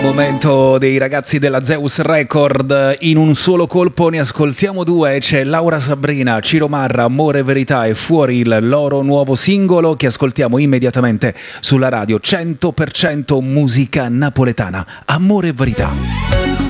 Momento dei ragazzi della Zeus Record, in un solo colpo ne ascoltiamo due. C'è Laura Sabrina, Ciro Marra, Amore e Verità, e fuori il loro nuovo singolo che ascoltiamo immediatamente sulla radio 100% musica napoletana, Amore e Verità.